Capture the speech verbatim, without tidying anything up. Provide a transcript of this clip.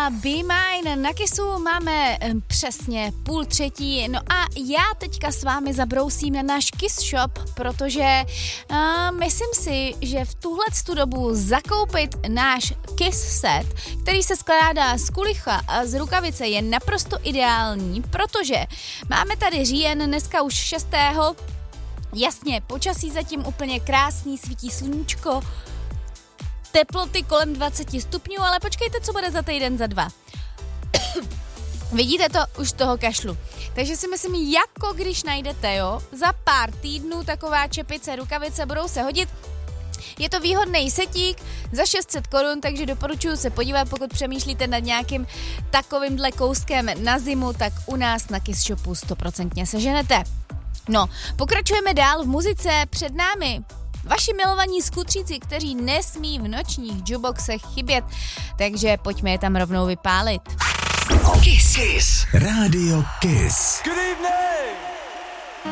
byla Be Mine. Na Kissu máme přesně půl třetí. No a já teďka s vámi zabrousím na náš Kiss Shop, protože uh, myslím si, že v tuhletu dobu zakoupit náš Kiss set, který se skládá z kulicha a z rukavice, je naprosto ideální, protože máme tady říjen, dneska už šestého Jasně, počasí zatím úplně krásný, svítí sluníčko, teploty kolem dvacet stupňů, ale počkejte, co bude za týden, za dva. Vidíte to? Už toho kašlu. Takže si myslím, jako když najdete, jo, za pár týdnů taková čepice, rukavice budou se hodit. Je to výhodný setík za šest set korun, takže doporučuji se podívat, pokud přemýšlíte nad nějakým takovýmhle kouskem na zimu, tak u nás na Kiss Shopu stoprocentně seženete. No, pokračujeme dál v muzice, před námi vaši milovaní skutříci, kteří nesmí v nočních jukeboxech chybět, takže pojďme je tam rovnou vypálit. Kiss. Kiss. Rádio Kiss.